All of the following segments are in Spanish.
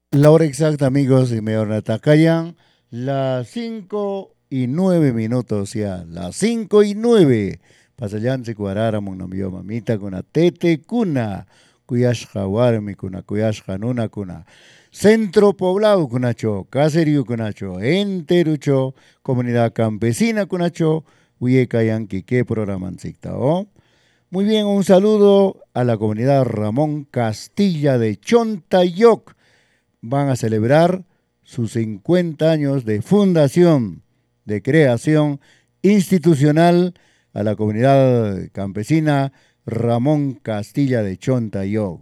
La hora exacta, amigos, y me Natacayan, las 5:09 ya, las 5:09. Pasayansi cuarara monambio mamita kuna tete kuna, kuyashka warmi kuna, kuyashka nuna kuna. Centro poblado kunacho, caserío kunacho, enterucho, comunidad campesina kunacho, uyekayanki, qué programancita, ¿oh? Muy bien, un saludo a la comunidad Ramón Castilla de Chontayoc. Van a celebrar sus 50 años de fundación, de creación institucional a la comunidad campesina Ramón Castilla de Chontayoc.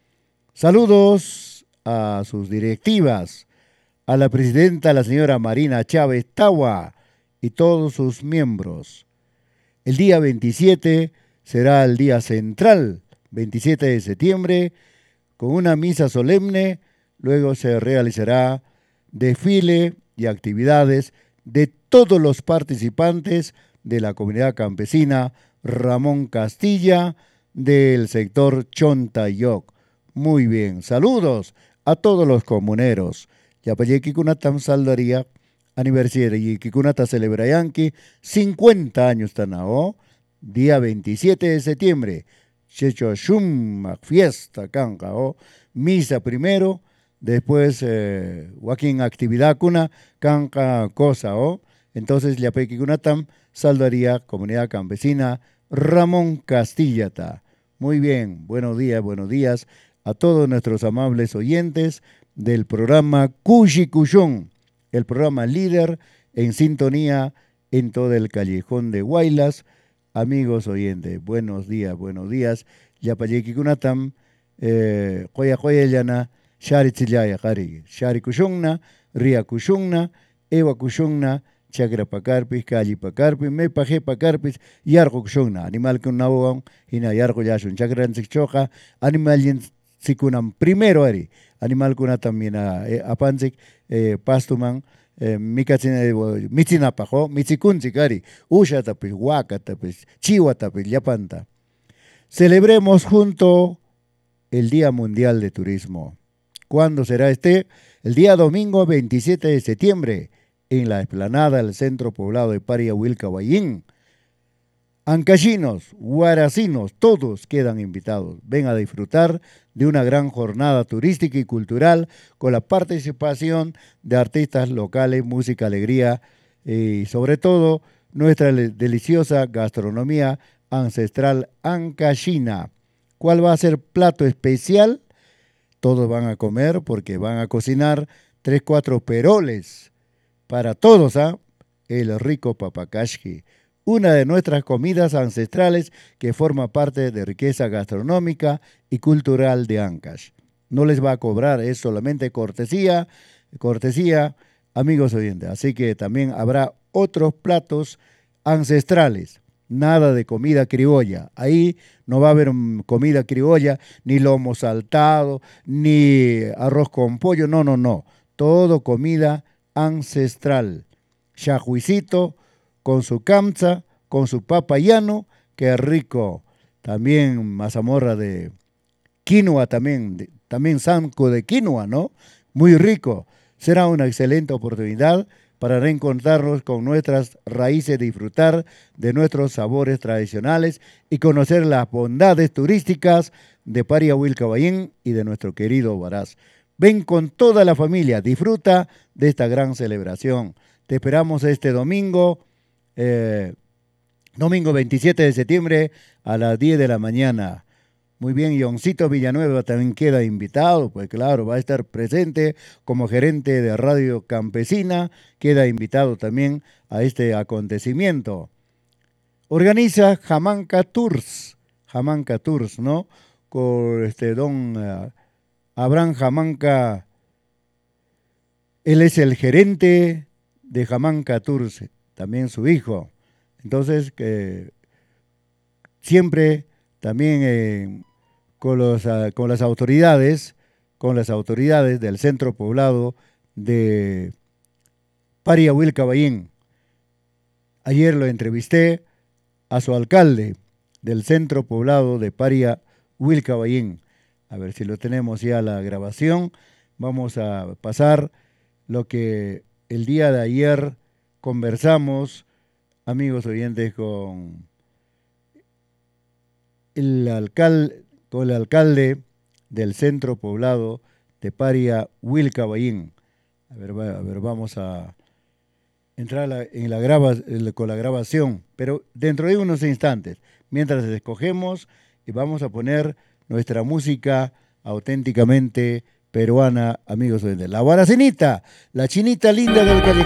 Saludos a sus directivas, a la presidenta, la señora Marina Chávez Tawa y todos sus miembros. El día 27 será el día central, 27 de septiembre, con una misa solemne. Luego se realizará desfile y actividades de todos los participantes de la comunidad campesina Ramón Castilla del sector Chontayoc. Muy bien, saludos a todos los comuneros. Yapayekikunatam saldaría aniversario y Kikunata celebrayanki 50 años tanao, día 27 de septiembre. Checho Shumak fiesta kankao, misa primero, después Joaquín actividad kuna kanka cosa o. Entonces Yapayekikunatam saldaría comunidad campesina Ramón Castillata. Muy bien, buenos días a todos nuestros amables oyentes del programa Cushicuyón, el programa líder en sintonía en todo el callejón de Huaylas. Amigos oyentes, buenos días. Yapayekikunatam, Joya Joya Llana, Shari Chillaya Kari, Shari Kushungna, Ria Kushungna, Ewa Kushungna, Chakra Pacarpis, Calli Pacarpis, Me Paje Pacarpis, Yargo Kushungna, Animal Kunawan, Hina Yargo Yashun, Chakran Sikchoja, Animal Sikunam, primero Ari, Animal Kuna también a Panzik, Pastuman, Mikachina, Michinapajo, Michikunzikari, Usha tapis, Huaca tapis, Chihuahua tapis, Yapanta. Celebremos junto el Día Mundial de Turismo. ¿Cuándo será este? El día domingo 27 de septiembre, en la explanada del centro poblado de Paria Wilcahuayín. Ancachinos, huaracinos, todos quedan invitados. Ven a disfrutar de una gran jornada turística y cultural con la participación de artistas locales, música, alegría y sobre todo nuestra deliciosa gastronomía ancestral ancachina. ¿Cuál va a ser plato especial? Todos van a comer porque van a cocinar tres, cuatro peroles para todos, ¿ah? El rico papacashki, una de nuestras comidas ancestrales que forma parte de riqueza gastronómica y cultural de Ancash. No les va a cobrar, es solamente cortesía, cortesía, amigos oyentes. Así que también habrá otros platos ancestrales. Nada de comida criolla. Ahí no va a haber comida criolla, ni lomo saltado, ni arroz con pollo. No, no, no. Todo comida ancestral. Shahuicito con su camza, con su papa llano, que rico. También mazamorra de quinoa, también sanco de quinoa, ¿no? Muy rico. Será una excelente oportunidad para reencontrarnos con nuestras raíces, disfrutar de nuestros sabores tradicionales y conocer las bondades turísticas de Paria Wilcabayín y de nuestro querido Huaraz. Ven con toda la familia, disfruta de esta gran celebración. Te esperamos este domingo, eh, domingo 27 de septiembre a las 10 de la mañana. Muy bien, Yoncito Villanueva también queda invitado, pues claro, va a estar presente como gerente de Radio Campesina, queda invitado también a este acontecimiento. Organiza Jamanca Tours, ¿no? Con este don Abraham Jamanca, él es el gerente de Jamanca Tours, también su hijo. Entonces, que siempre también con las autoridades del centro poblado de Pariahuil Caballín. Ayer lo entrevisté a su alcalde del centro poblado de Paria Caballín. A ver si lo tenemos ya la grabación Vamos a pasar lo que el día de ayer conversamos, amigos oyentes, con el alcalde del centro poblado de Paria, Will Caballín. A ver, vamos a entrar con la grabación, pero dentro de unos instantes, mientras escogemos y vamos a poner nuestra música auténticamente peruana, amigos oyentes. La Guaracinita, la chinita linda del callejón.